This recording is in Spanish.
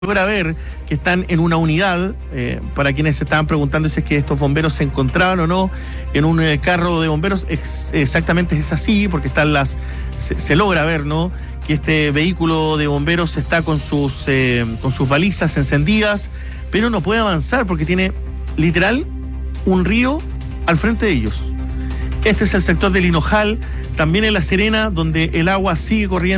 logra ver que están en una unidad, para quienes se estaban preguntando si es que estos bomberos se encontraban o no en un carro de bomberos, exactamente es así, porque están se logra ver, ¿no?, que este vehículo de bomberos está con sus balizas encendidas, pero no puede avanzar porque tiene literal un río al frente de ellos. Este es el sector del Hinojal, también en La Serena, donde el agua sigue corriendo.